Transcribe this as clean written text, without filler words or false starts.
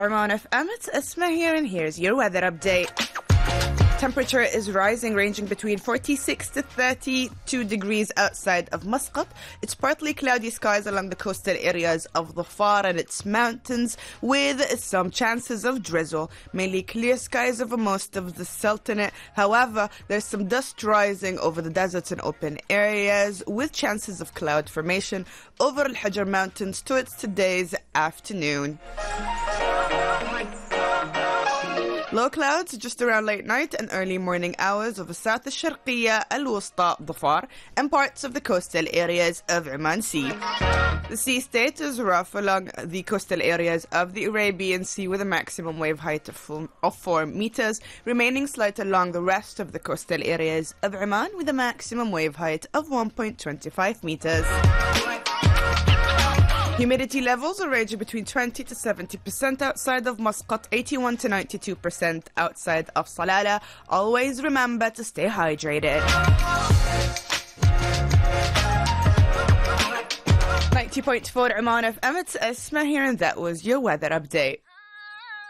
Arman FM, it's Isma here, and here's your weather update. Temperature is rising, ranging between 46 to 32 degrees outside of Muscat. It's partly cloudy skies along the coastal areas of Dhofar and its mountains, with some chances of drizzle. Mainly clear skies over most of the Sultanate. However, there's some dust rising over the deserts and open areas, with chances of cloud formation over Al Hajar Mountains towards today's afternoon. Low clouds just around late night and early morning hours over South al-Sharqiyya, Al-Wusta, Dhofar, and parts of the coastal areas of Oman Sea. The sea state is rough along the coastal areas of the Arabian Sea, with a maximum wave height of 4 meters, remaining slight along the rest of the coastal areas of Oman, with a maximum wave height of 1.25 meters. Humidity levels are ranging between 20 to 70% outside of Muscat, 81 to 92% outside of Salalah. Always remember to stay hydrated. 90.4 Oman FM, it's Isma here, and that was your weather update.